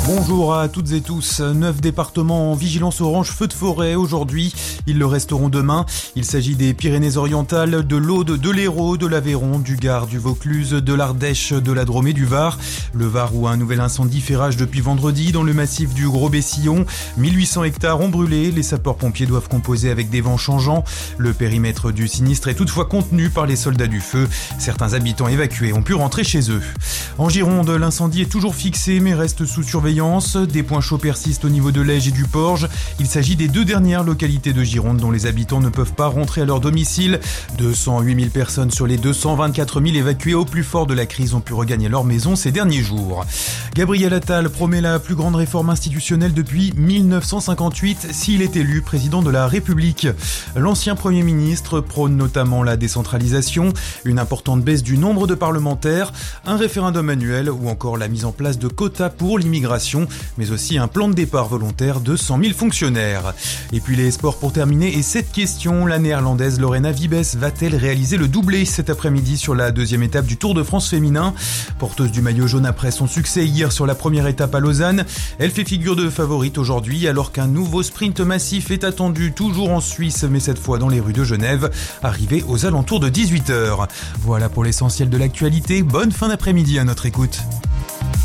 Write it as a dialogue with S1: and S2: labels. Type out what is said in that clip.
S1: Bonjour à toutes et tous. 9 départements en vigilance orange feu de forêt aujourd'hui. Ils le resteront demain. Il s'agit des Pyrénées-Orientales, de l'Aude, de l'Hérault, de l'Aveyron, du Gard, du Vaucluse, de l'Ardèche, de la Drôme et du Var. Le Var où un nouvel incendie fait rage depuis vendredi dans le massif du Gros-Bessillon. 1800 hectares ont brûlé. Les sapeurs-pompiers doivent composer avec des vents changeants. Le périmètre du sinistre est toutefois contenu par les soldats du feu. Certains habitants évacués ont pu rentrer chez eux. En Gironde, l'incendie est toujours fixé mais reste sous surveillance. Des points chauds persistent au niveau de l'Ège et du Porge. Il s'agit des deux dernières localités de Gironde dont les habitants ne peuvent pas rentrer à leur domicile. 208 000 personnes sur les 224 000 évacuées au plus fort de la crise ont pu regagner leur maison ces derniers jours. Gabriel Attal promet la plus grande réforme institutionnelle depuis 1958 s'il est élu président de la République. L'ancien Premier ministre prône notamment la décentralisation, une importante baisse du nombre de parlementaires, un référendum annuel ou encore la mise en place de quotas pour l'immigration, mais aussi un plan de départ volontaire de 100 000 fonctionnaires. Et puis les sports pour terminer, et cette question, la néerlandaise Lorena Wiebes va-t-elle réaliser le doublé cet après-midi sur la deuxième étape du Tour de France féminin? Porteuse du maillot jaune après son succès hier sur la première étape à Lausanne, elle fait figure de favorite aujourd'hui alors qu'un nouveau sprint massif est attendu toujours en Suisse, mais cette fois dans les rues de Genève, arrivé aux alentours de 18h. Voilà pour l'essentiel de l'actualité, bonne fin d'après-midi à notre écoute.